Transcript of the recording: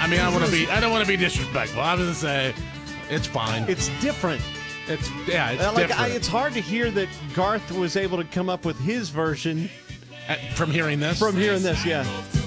mean, I don't want to be disrespectful. I'm going to say it's fine. It's different. It's different. It's hard to hear that Garth was able to come up with his version From hearing this? yeah.